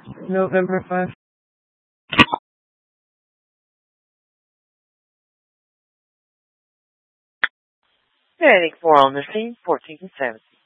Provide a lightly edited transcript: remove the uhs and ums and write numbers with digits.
November 5. Heading 4 on the scene, 14 to 17.